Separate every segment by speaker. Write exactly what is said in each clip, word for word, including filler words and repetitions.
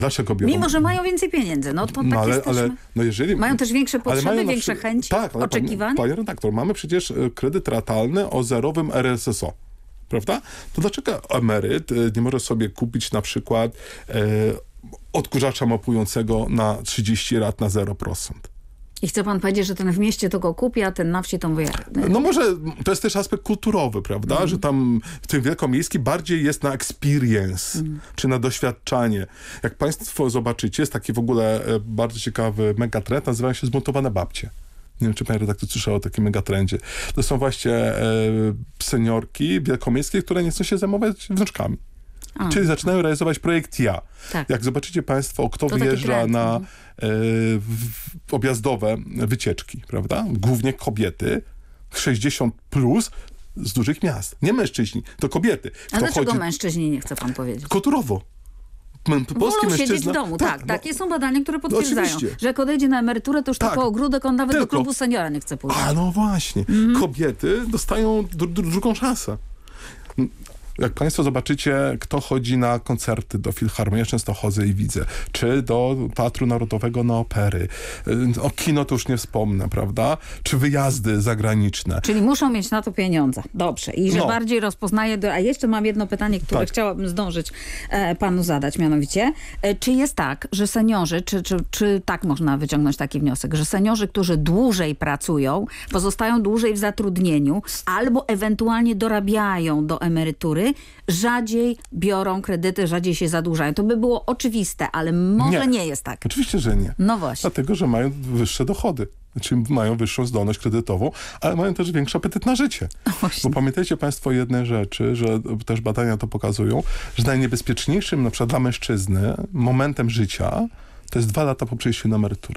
Speaker 1: Dlaczego biorą?
Speaker 2: Mimo, że mają więcej pieniędzy. No to
Speaker 1: no,
Speaker 2: tak
Speaker 1: ale,
Speaker 2: jesteśmy.
Speaker 1: ale, no jeżeli,
Speaker 2: mają też większe potrzeby,
Speaker 1: mają
Speaker 2: większe
Speaker 1: przykład,
Speaker 2: chęci,
Speaker 1: tak, ale
Speaker 2: oczekiwania.
Speaker 1: Panie, panie redaktor, mamy przecież kredyt ratalny o zerowym R S S O. Prawda? To dlaczego emeryt nie może sobie kupić na przykład e, odkurzacza mopującego na trzydzieści lat na zero procent?
Speaker 2: I chce pan powiedzieć, że ten w mieście to go kupi, a ten na wsi to wyjadę.
Speaker 1: No może to jest też aspekt kulturowy, prawda? Mm. Że tam w tym wielkomiejskim bardziej jest na experience, mm. czy na doświadczanie. Jak państwo zobaczycie, jest taki w ogóle bardzo ciekawy megatrend, nazywa się zmontowane babcie. Nie wiem, czy pani redaktor słyszał o takim megatrendzie. To są właśnie e, seniorki wielkomiejskie, które nie chcą się zajmować wnuczkami. A. Czyli zaczynają realizować projekt ja. Tak. Jak zobaczycie państwo, kto to wyjeżdża na e, w, objazdowe wycieczki, prawda? Głównie kobiety, sześćdziesiąt plus z dużych miast. Nie mężczyźni, to kobiety.
Speaker 2: Kto A dlaczego chodzi... mężczyźni, nie chce pan powiedzieć?
Speaker 1: Kulturowo. Polski
Speaker 2: Wolą
Speaker 1: mężczyzna...
Speaker 2: siedzieć w domu, tak. tak.
Speaker 1: No,
Speaker 2: Takie są badania, które potwierdzają,
Speaker 1: no,
Speaker 2: że jak odejdzie na emeryturę, to już tak. tylko ogródek, on nawet
Speaker 1: Tylko.
Speaker 2: do klubu seniora nie chce pójść.
Speaker 1: A no właśnie. Mm. Kobiety dostają dr- dr- drugą szansę. Jak państwo zobaczycie, kto chodzi na koncerty do Filharmonii, ja często chodzę i widzę, czy do Teatru Narodowego, na opery, o kino to już nie wspomnę, prawda? Czy wyjazdy zagraniczne.
Speaker 2: Czyli muszą mieć na to pieniądze. Dobrze. I że no. bardziej rozpoznaje... Do... A jeszcze mam jedno pytanie, które tak. chciałabym zdążyć e, panu zadać, mianowicie. E, czy jest tak, że seniorzy, czy, czy, czy tak można wyciągnąć taki wniosek, że seniorzy, którzy dłużej pracują, pozostają dłużej w zatrudnieniu, albo ewentualnie dorabiają do emerytury, rzadziej biorą kredyty, rzadziej się zadłużają. To by było oczywiste, ale może nie, nie jest tak.
Speaker 1: Oczywiście, że nie.
Speaker 2: No właśnie.
Speaker 1: Dlatego, że mają wyższe dochody. Znaczy mają wyższą zdolność kredytową, ale mają też większy apetyt na życie. Właśnie. Bo pamiętajcie państwo jednej rzeczy, że też badania to pokazują, że najniebezpieczniejszym na przykład dla mężczyzny momentem życia to jest dwa lata po przejściu na emeryturę.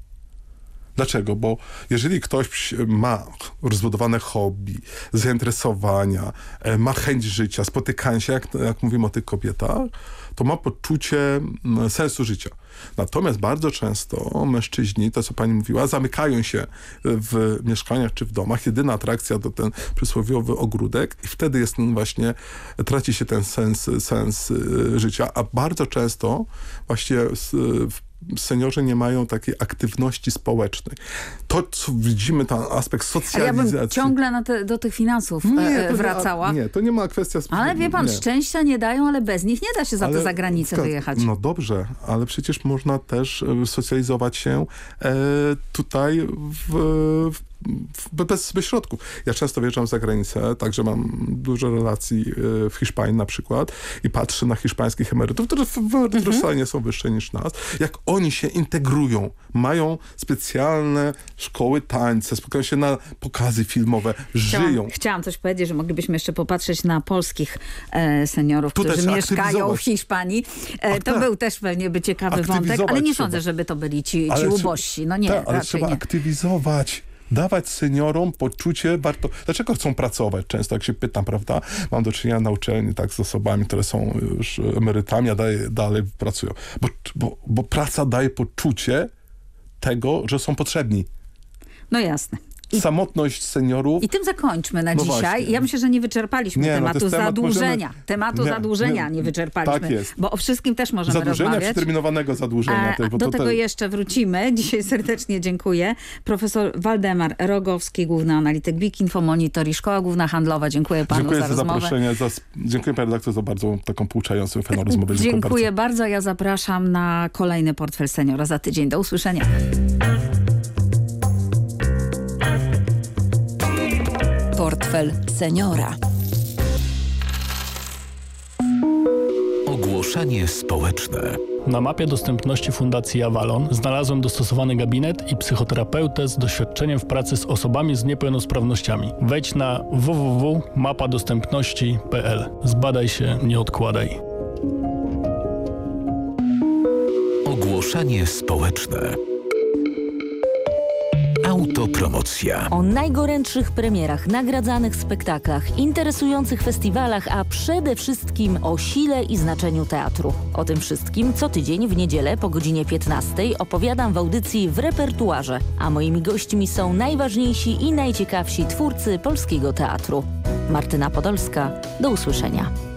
Speaker 1: Dlaczego? Bo jeżeli ktoś ma rozbudowane hobby, zainteresowania, ma chęć życia, spotykania się, jak, jak mówimy o tych kobietach, to ma poczucie sensu życia. Natomiast bardzo często mężczyźni, to co pani mówiła, zamykają się w mieszkaniach czy w domach. Jedyna atrakcja to ten przysłowiowy ogródek i wtedy jest właśnie, traci się ten sens, sens życia, a bardzo często właśnie w seniorzy nie mają takiej aktywności społecznej. To, co widzimy, ten aspekt socjalizacji.
Speaker 2: Ale ja bym ciągle na te, do tych finansów
Speaker 1: nie,
Speaker 2: e, wracała.
Speaker 1: Nie, nie, to nie ma kwestia...
Speaker 2: Ale wie pan, nie. szczęścia nie dają, ale bez nich nie da się za ale, to za granicę to, wyjechać.
Speaker 1: No dobrze, ale przecież można też socjalizować się e, tutaj w, w bez, bez środków. Ja często wjeżdżam za granicę, także mam dużo relacji w Hiszpanii na przykład i patrzę na hiszpańskich emerytów, którzy mhm. nie są wyższe niż nas. Jak oni się integrują, mają specjalne szkoły tańca, spotykają się na pokazy filmowe,
Speaker 2: chciałam,
Speaker 1: żyją.
Speaker 2: Chciałam coś powiedzieć, że moglibyśmy jeszcze popatrzeć na polskich e, seniorów, Tutaj którzy mieszkają w Hiszpanii. E, to tak. był też pewnie by ciekawy wątek, ale nie trzeba. sądzę, żeby to byli ci, ci ubożsi. No nie,
Speaker 1: tak, ale
Speaker 2: raczej
Speaker 1: trzeba
Speaker 2: nie.
Speaker 1: aktywizować. Dawać seniorom poczucie warto... Dlaczego chcą pracować? Często jak się pytam, prawda? Mam do czynienia na uczelni tak z osobami, które są już emerytami, a dalej, dalej pracują. Bo, bo, bo praca daje poczucie tego, że są potrzebni.
Speaker 2: No jasne. I,
Speaker 1: samotność seniorów.
Speaker 2: I tym zakończmy na
Speaker 1: no
Speaker 2: dzisiaj.
Speaker 1: Właśnie.
Speaker 2: Ja myślę, że nie wyczerpaliśmy
Speaker 1: nie,
Speaker 2: tematu
Speaker 1: no
Speaker 2: zadłużenia.
Speaker 1: Możemy...
Speaker 2: Tematu nie, zadłużenia nie, nie wyczerpaliśmy. Tak jest. Bo o wszystkim też możemy
Speaker 1: zadłużenia,
Speaker 2: rozmawiać.
Speaker 1: przeterminowanego zadłużenia.
Speaker 2: A, też, bo do to tego te... jeszcze wrócimy. Dzisiaj serdecznie dziękuję. Profesor Waldemar Rogowski, główny analityk B I K, Infomonitor i Szkoła Główna Handlowa. Dziękuję panu
Speaker 1: dziękuję
Speaker 2: za,
Speaker 1: za
Speaker 2: rozmowę.
Speaker 1: zaproszenie. Za... Dziękuję panie redaktor za bardzo taką pouczającą fajną rozmowę.
Speaker 2: Dziękuję, dziękuję bardzo. bardzo. Ja zapraszam na kolejny Portfel Seniora za tydzień. Do usłyszenia.
Speaker 3: Portfel Seniora.
Speaker 4: Ogłoszenie społeczne.
Speaker 5: Na mapie dostępności Fundacji Avalon znalazłem dostosowany gabinet i psychoterapeutę z doświadczeniem w pracy z osobami z niepełnosprawnościami. Wejdź na w w w kropka mapa dostępności kropka p l. Zbadaj się, nie odkładaj.
Speaker 4: Ogłoszenie społeczne. Autopromocja.
Speaker 3: O najgorętszych premierach, nagradzanych spektaklach, interesujących festiwalach, a przede wszystkim o sile i znaczeniu teatru. O tym wszystkim co tydzień w niedzielę po godzinie piętnastej opowiadam w audycji W repertuarze, a moimi gośćmi są najważniejsi i najciekawsi twórcy polskiego teatru. Martyna Podolska, do usłyszenia.